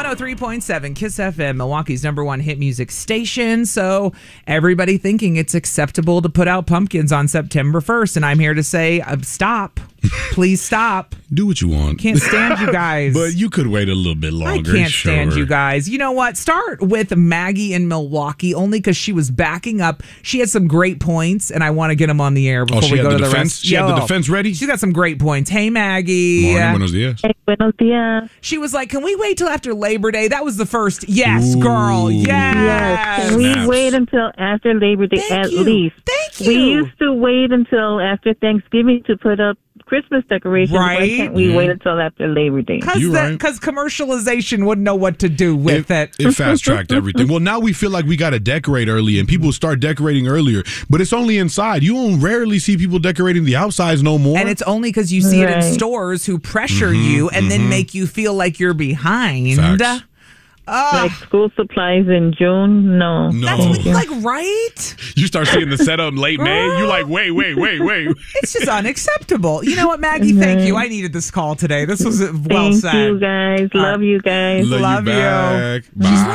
103.7 Kiss FM, Milwaukee's #1 hit music station. So everybody thinking it's acceptable to put out pumpkins on September 1st. And I'm here to say, stop. Please stop. Do what you want. Can't stand you guys. But you could wait a little bit longer. I can't stand you guys. You know what? Start with Maggie in Milwaukee, only because she was backing up. She had some great points, and I want to get them on the air before we go to the rest. She had the defense ready? She's got some great points. Hey, Maggie. Morning, buenos dias. Hey, buenos dias. She was like, can we wait till after Labor Day? That was the first. Yes, girl. Yes. Yes. Can we wait until after Labor Day at least? Thank you. We used to wait until after Thanksgiving to put up Christmas decorations. Right. Why can't we wait until after Labor Day? Because commercialization wouldn't know what to do with it. It fast-tracked everything. Well, now we feel like we got to decorate early, and people start decorating earlier. But it's only inside. You don't rarely see people decorating the outsides no more. And it's only because you see it in stores who pressure you and then make you feel like you're behind. Facts. Like school supplies in June? No. That's like, right? You start seeing the setup late May. You're like, wait. It's just unacceptable. You know what, Maggie? Thank you. I needed this call today. This was well said. Thank you, guys. Love you guys. Love you. Back. Bye.